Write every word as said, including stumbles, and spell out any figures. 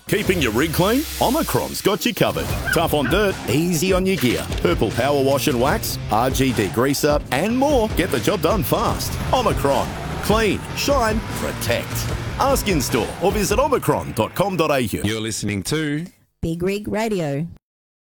Keeping your rig clean? Omicron's got you covered. Tough on dirt, easy on your gear. Purple Power Wash and Wax, R G Degreaser, and more. Get the job done fast. Omicron. Clean, shine, protect. Ask in store or visit omicron dot com dot a u. You're listening to Big Rig Radio.